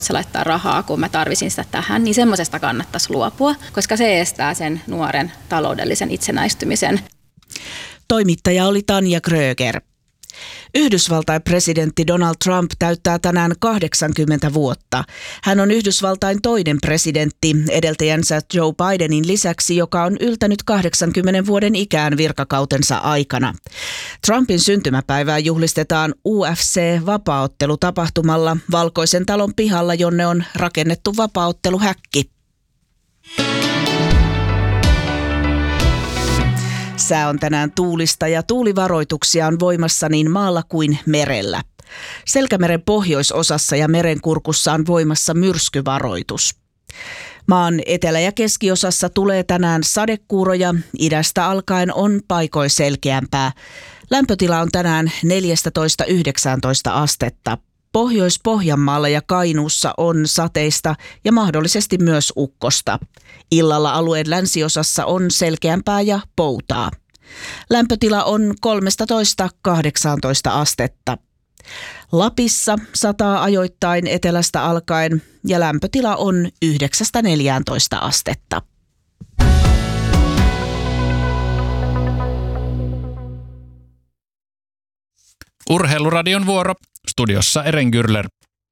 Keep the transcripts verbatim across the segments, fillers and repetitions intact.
se laittaa rahaa, kun mä tarvisin sitä tähän, niin semmoisesta kannattaisi luopua, koska se estää sen nuoren taloudellisen itsenäistymisen. Toimittaja oli Tanja Kröger. Yhdysvaltain presidentti Donald Trump täyttää tänään kahdeksankymmentä vuotta. Hän on Yhdysvaltain toinen presidentti edeltäjänsä Joe Bidenin lisäksi, joka on yltänyt kahdeksankymmenen vuoden ikään virkakautensa aikana. Trumpin syntymäpäivää juhlistetaan U F C-vapaaottelutapahtumalla Valkoisen talon pihalla, jonne on rakennettu vapaaotteluhäkki. Sää on tänään tuulista ja tuulivaroituksia on voimassa niin maalla kuin merellä. Selkämeren pohjoisosassa ja merenkurkussa on voimassa myrskyvaroitus. Maan etelä- ja keskiosassa tulee tänään sadekuuroja, idästä alkaen on paikoin selkeämpää. Lämpötila on tänään neljätoista yhdeksäntoista astetta. Pohjois-Pohjanmaalla ja Kainuussa on sateista ja mahdollisesti myös ukkosta. Illalla alueen länsiosassa on selkeämpää ja poutaa. Lämpötila on kolmetoista kahdeksantoista astetta. Lapissa sataa ajoittain etelästä alkaen ja lämpötila on yhdeksästä neljääntoista astetta. Urheiluradion vuoro. Studiossa Eren Gürler.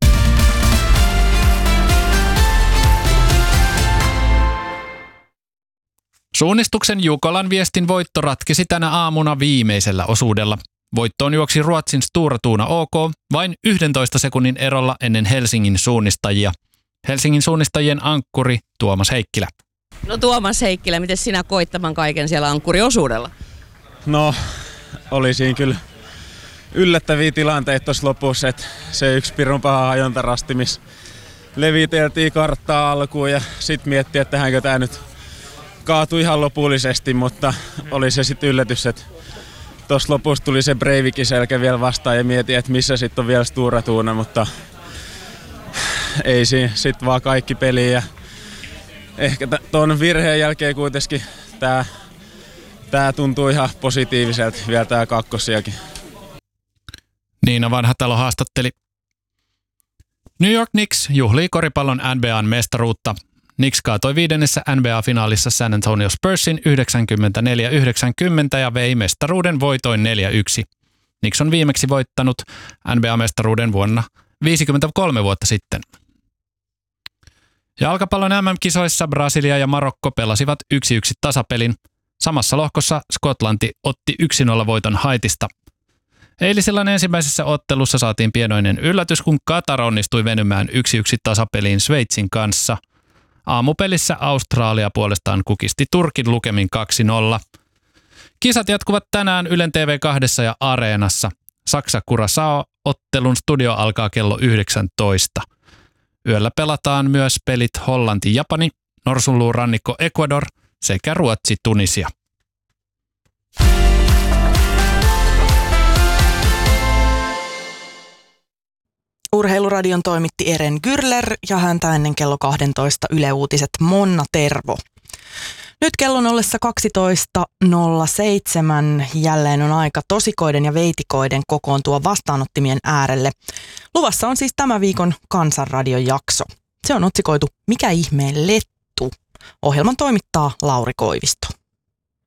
Suunnistuksen Jukolan viestin voitto ratkesi tänä aamuna viimeisellä osuudella. Voittoon juoksi Ruotsin Stora Tuuna O K vain yhdentoista sekunnin erolla ennen Helsingin suunnistajia. Helsingin suunnistajien ankkuri Tuomas Heikkilä. No Tuomas Heikkilä, miten sinä koit tämän kaiken siellä ankkuriosuudella? No, oli siinä kyllä yllättäviä tilanteita tuossa lopussa, että se yksi pirun paha ajontarasti, missä leviteltiin karttaa alkuun ja sitten miettii, että tähänkö tämä nyt kaatui ihan lopullisesti, mutta oli se sitten yllätys, että tuossa lopussa tuli se Breivikin selkä vielä vastaan ja mietin, että missä sitten on vielä Stora Tuuna, mutta ei siinä, sitten vaan kaikki peliin ja ehkä tuon virheen jälkeen kuitenkin tämä tää tuntuu ihan positiiviselta vielä tämä kakkosiakin. Niina Vanhatalo haastatteli. New York Knicks juhlii koripallon N B A:n mestaruutta. Knicks kaatoi viidennessä N B A-finaalissa San Antonio Spursin yhdeksänkymmentäneljä yhdeksänkymmentä ja vei mestaruuden voitoin neljä yksi. Knicks on viimeksi voittanut N B A-mestaruuden vuonna viisikymmentäkolme vuotta sitten. Jalkapallon M M-kisoissa Brasilia ja Marokko pelasivat yksi yksi tasapelin. Samassa lohkossa Skotlanti otti yksi nolla voiton Haitista. Eilisillan ensimmäisessä ottelussa saatiin pienoinen yllätys, kun Katar onnistui venymään yksi yksi tasapeliin Sveitsin kanssa. Aamupelissä Australia puolestaan kukisti Turkin lukemin kaksi nolla. Kisat jatkuvat tänään Ylen T V kaksi ja Areenassa. Saksa-Curaçao-ottelun studio alkaa kello yhdeksäntoista. Yöllä pelataan myös pelit Hollanti-Japani, Norsunluurannikko Ecuador sekä Ruotsi-Tunisia. Urheiluradion toimitti Eren Gürler ja häntä ennen kello kaksitoista Yle Uutiset Monna Tervo. Nyt kellon ollessa kaksitoista nolla seitsemän jälleen on aika tosikoiden ja veitikoiden kokoontua vastaanottimien äärelle. Luvassa on siis tämä viikon Kansanradion jakso. Se on otsikoitu Mikä ihmeen lettu? Ohjelman toimittaa Lauri Koivisto.